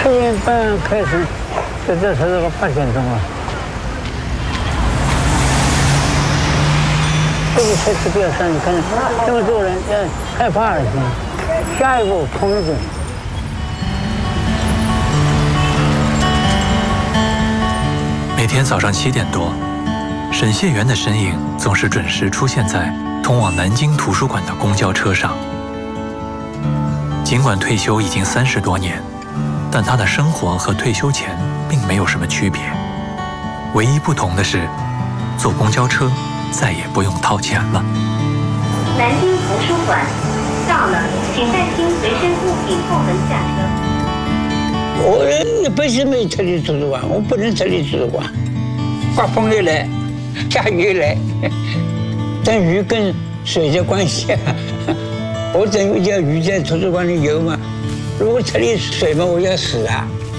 点半开始，这才是个8点钟啊。这个车子比较深，你看这么多人，害怕了，下一步空着。 每天早上7点多，沈燮元的身影总是准时出现在通往南京图书馆的公交车上。尽管退休已经30多年，但他的生活和退休前并没有什么区别。唯一不同的是，坐公交车再也不用掏钱了。 南京图书馆到了，请带清随身物品后门下车。 我本身没特立图书馆，我不能特立图书馆。刮风也来，下雨也来，但雨跟水的关系啊。我等于叫鱼在图书馆里游嘛，如果特立水嘛，我要死啊。